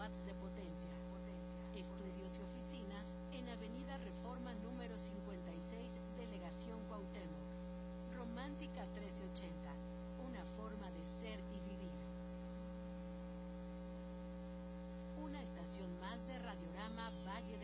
watts de potencia. Estudios y oficinas en Avenida Reforma número 56, Delegación Cuauhtémoc. Romántica 1380, una forma de ser y vivir. Una estación más de Radiorama Valle de